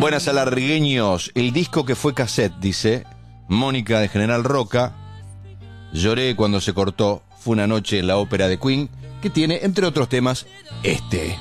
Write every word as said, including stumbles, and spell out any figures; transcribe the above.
Buenas alargueños, el disco que fue cassette, dice Mónica de General Roca. Lloré cuando se cortó, fue una noche en la ópera de Queen, que tiene, entre otros temas, este.